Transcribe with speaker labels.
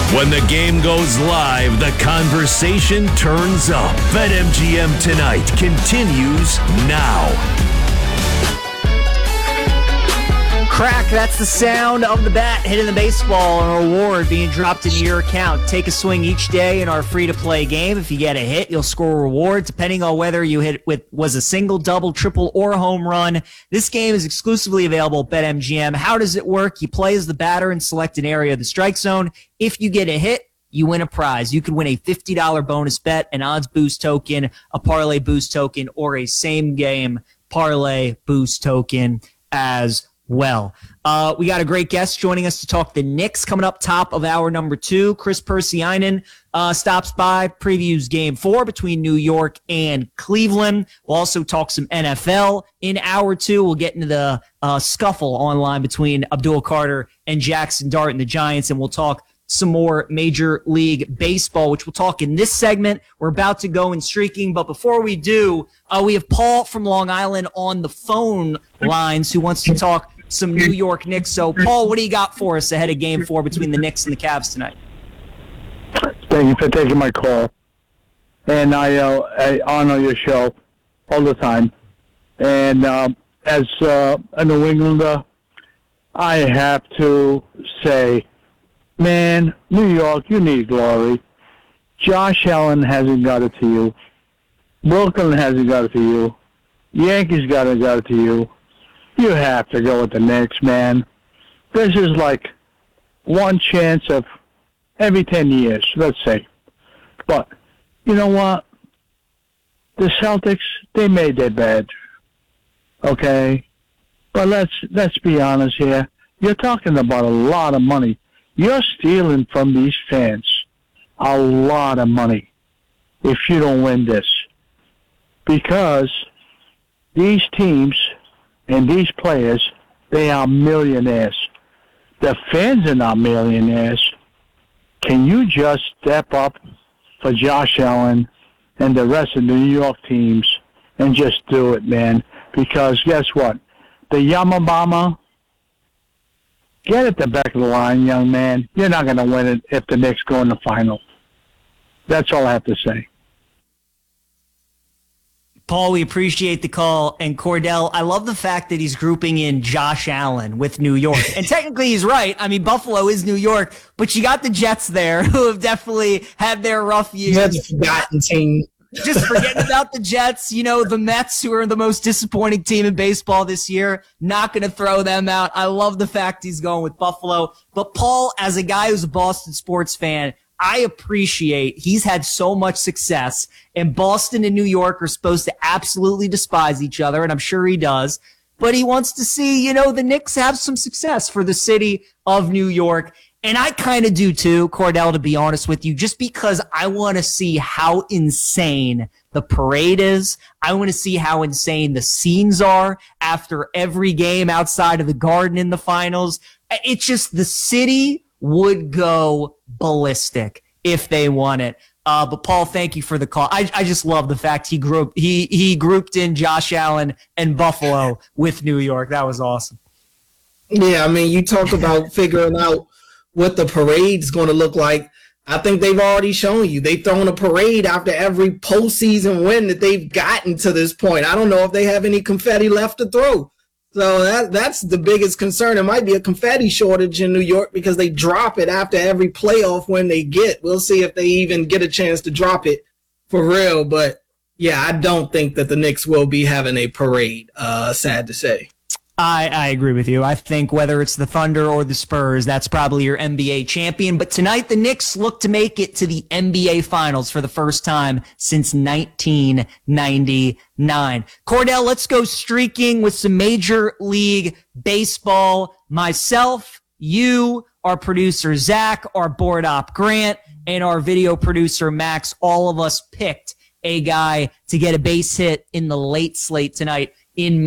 Speaker 1: When the game goes live, the conversation turns up. BetMGM Tonight continues now.
Speaker 2: Crack, that's the sound of the bat hitting the baseball, an award being dropped into your account. Take a swing each day in our free-to-play game. If you get a hit, you'll score a reward, depending on whether you hit was a single, double, triple, or home run. This game is exclusively available at BetMGM. How does it work? You play as the batter and select an area of the strike zone. If you get a hit, you win a prize. You can win a $50 bonus bet, an odds boost token, a parlay boost token, or a same-game parlay boost token as well. We got a great guest joining us to talk the Knicks coming up top of hour number 2. Chris Persianen stops by, previews game 4 between New York and Cleveland. We'll also talk some NFL in hour 2. We'll get into the scuffle online between Abdul Carter and Jackson Dart and the Giants, and we'll talk some more Major League Baseball, which we'll talk in this segment. We're about to go in streaking, but before we do, we have Paul from Long Island on the phone lines who wants to talk some New York Knicks. So, Paul, what do you got for us ahead of Game 4 between the Knicks and the Cavs tonight?
Speaker 3: Thank you for taking my call. And I honor your show all the time. And as a New Englander, I have to say, man, New York, you need glory. Josh Allen hasn't got it to you. Brooklyn hasn't got it to you. Yankees got it to you. You have to go with the Knicks, man. This is like one chance of every 10 years, let's say. But you know what? The Celtics, they made their bed. Okay? But let's be honest here. You're talking about a lot of money. You're stealing from these fans a lot of money if you don't win this. Because these teams and these players, they are millionaires. The fans are not millionaires. Can you just step up for Josh Allen and the rest of the New York teams and just do it, man? Because guess what? The Yamabama, get at the back of the line, young man. You're not going to win it if the Knicks go in the final. That's all I have to say.
Speaker 2: Paul, we appreciate the call. And Cordell, I love the fact that he's grouping in Josh Allen with New York. And technically he's right. I mean, Buffalo is New York, but you got the Jets there who have definitely had their rough years.
Speaker 4: You're the forgotten team.
Speaker 2: Just forgetting about the Jets, you know, the Mets, who are the most disappointing team in baseball this year. Not going to throw them out. I love the fact he's going with Buffalo. But Paul, as a guy who's a Boston sports fan, I appreciate he's had so much success, and Boston and New York are supposed to absolutely despise each other, and I'm sure he does. But he wants to see, you know, the Knicks have some success for the city of New York. And I kind of do too, Cordell, to be honest with you, just because I want to see how insane the parade is. I want to see how insane the scenes are after every game outside of the Garden in the finals. It's just the city would go ballistic if they won it. But Paul, thank you for the call. I just love the fact he grouped in Josh Allen and Buffalo with New York. That was awesome.
Speaker 4: Yeah, I mean, you talk about figuring out what the parade's going to look like. I think they've already shown you. They've thrown a parade after every postseason win that they've gotten to this point. I don't know if they have any confetti left to throw. So that's the biggest concern. It might be a confetti shortage in New York because they drop it after every playoff win they get. We'll see if they even get a chance to drop it for real. But, yeah, I don't think that the Knicks will be having a parade, sad to say.
Speaker 2: I agree with you. I think whether it's the Thunder or the Spurs, that's probably your NBA champion. But tonight, the Knicks look to make it to the NBA Finals for the first time since 1999. Cordell, let's go streaking with some Major League Baseball. Myself, you, our producer Zach, our board op Grant, and our video producer Max, all of us picked a guy to get a base hit in the late slate tonight in